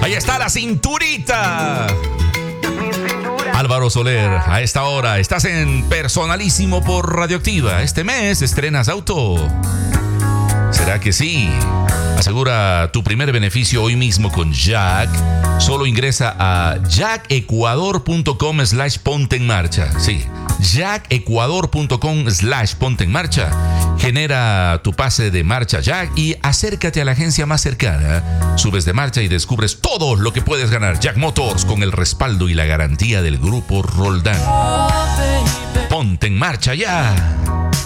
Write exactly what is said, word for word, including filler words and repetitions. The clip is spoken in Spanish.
Ahí está la cinturita. Álvaro Soler, a esta hora estás en Personalísimo por Radioactiva. Este mes estrenas auto. ¿Será que sí? Asegura tu primer beneficio hoy mismo con Jack. Solo ingresa a jackecuador.com slash ponte en marcha. Sí, jackecuador.com slash ponte en marcha. Genera tu pase de marcha Jack y acércate a la agencia más cercana. Subes de marcha y descubres todo lo que puedes ganar. Jack Motors, con el respaldo y la garantía del Grupo Roldán. Ponte en marcha ya.